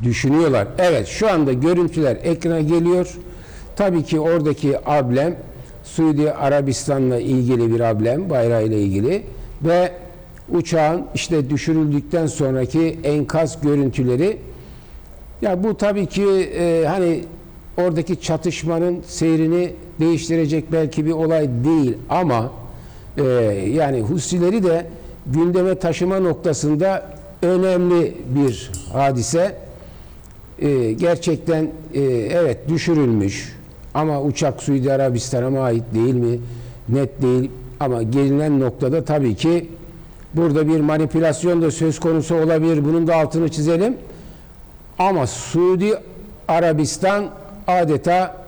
düşünüyorlar. Evet, şu anda görüntüler ekrana geliyor. Tabii ki oradaki ablem Suudi Arabistan'la ilgili bir ablem, bayrağıyla ilgili ve uçağın işte düşürüldükten sonraki enkaz görüntüleri. Ya bu tabii ki hani oradaki çatışmanın seyrini değiştirecek belki bir olay değil ama yani Husileri de gündeme taşıma noktasında önemli bir hadise. Gerçekten evet düşürülmüş ama uçak Suudi Arabistan'a mı ait değil mi? Net değil ama gelinen noktada tabii ki burada bir manipülasyon da söz konusu olabilir. Bunun da altını çizelim. Ama Suudi Arabistan adeta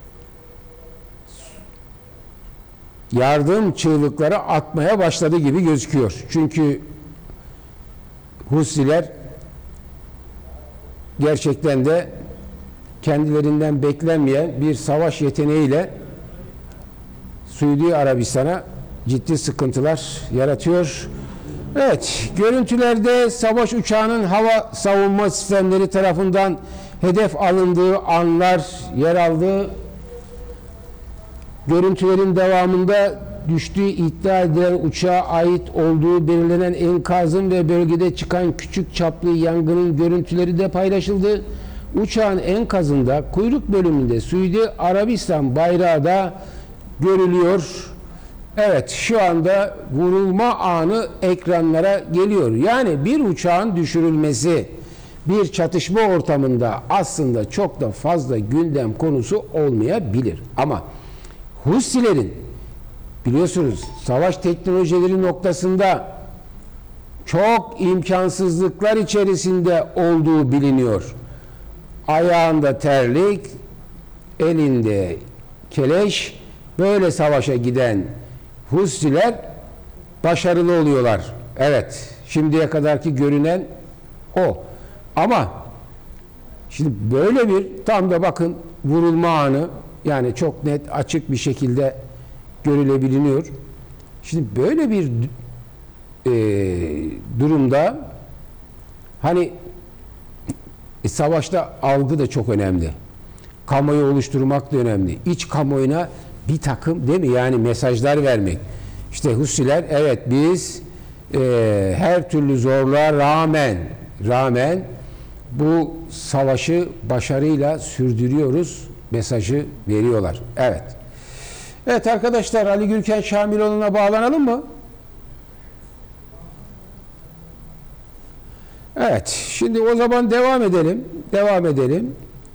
yardım çığlıkları atmaya başladı gibi gözüküyor. Çünkü Husiler gerçekten de kendilerinden beklenmeyen bir savaş yeteneğiyle Suudi Arabistan'a ciddi sıkıntılar yaratıyor. Evet, görüntülerde savaş uçağının hava savunma sistemleri tarafından hedef alındığı anlar yer aldı. Görüntülerin devamında düştüğü iddia edilen uçağa ait olduğu belirlenen enkazın ve bölgede çıkan küçük çaplı yangının görüntüleri de paylaşıldı. Uçağın enkazında kuyruk bölümünde Suudi Arabistan bayrağı da görülüyor. Evet, şu anda vurulma anı ekranlara geliyor. Yani bir uçağın düşürülmesi bir çatışma ortamında aslında çok da fazla gündem konusu olmayabilir. Ama Husilerin biliyorsunuz savaş teknolojileri noktasında çok imkansızlıklar içerisinde olduğu biliniyor. Ayağında terlik, elinde keleş, böyle savaşa giden Husiler başarılı oluyorlar. Evet, şimdiye kadarki görünen o. Ama şimdi böyle bir tam da bakın vurulma anı yani çok net açık bir şekilde görülebiliyor. Şimdi böyle bir durumda hani savaşta algı da çok önemli. Kamuoyu oluşturmak da önemli. İç kamuoyuna bir takım değil mi yani mesajlar vermek. İşte Husiler evet biz her türlü zorluğa rağmen bu savaşı başarıyla sürdürüyoruz mesajı veriyorlar. Evet. Evet arkadaşlar Ali Gülken Şamiloğlu'na bağlanalım mı? Evet. Şimdi o zaman devam edelim.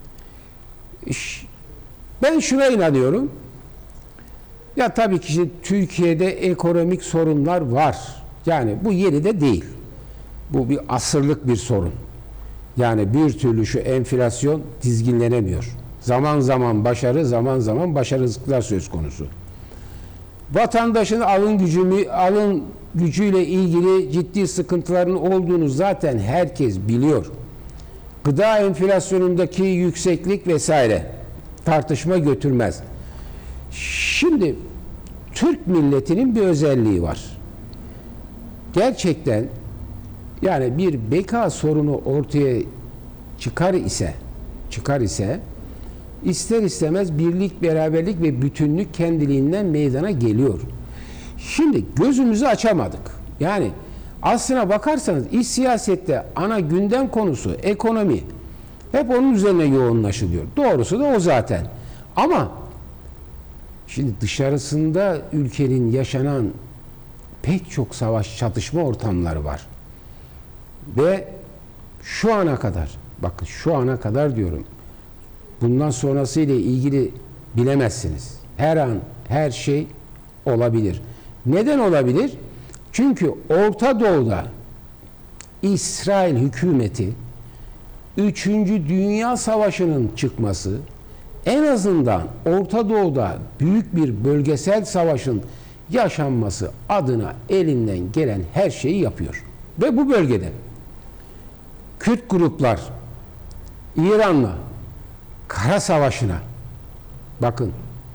Ben şuna inanıyorum. Ya tabii ki Türkiye'de ekonomik sorunlar var. Yani bu yeni de değil. Bu bir asırlık bir sorun. Yani bir türlü şu enflasyon dizginlenemiyor. Zaman zaman başarı, zaman zaman başarısızlıklar söz konusu. Vatandaşın alın gücüyle ilgili ciddi sıkıntıların olduğunu zaten herkes biliyor. Gıda enflasyonundaki yükseklik vesaire tartışma götürmez. Şimdi Türk milletinin bir özelliği var. Gerçekten yani bir beka sorunu ortaya çıkar ise ister istemez birlik, beraberlik ve bütünlük kendiliğinden meydana geliyor. Şimdi gözümüzü açamadık. Yani aslına bakarsanız iç siyasette ana gündem konusu ekonomi. Hep onun üzerine yoğunlaşılıyor. Doğrusu da o zaten. Ama şimdi dışarısında ülkenin yaşanan pek çok savaş, çatışma ortamları var. Ve şu ana kadar, bakın şu ana kadar diyorum, bundan sonrası ile ilgili bilemezsiniz. Her an her şey olabilir. Neden olabilir? Çünkü Orta Doğu'da İsrail hükümeti 3. Dünya Savaşı'nın çıkması, en azından Orta Doğu'da büyük bir bölgesel savaşın yaşanması adına elinden gelen her şeyi yapıyor. Ve bu bölgede Kürt gruplar İran'la Kara Savaşı'na bakın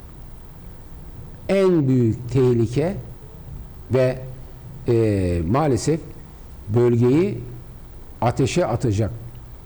en büyük tehlike ve maalesef bölgeyi ateşe atacak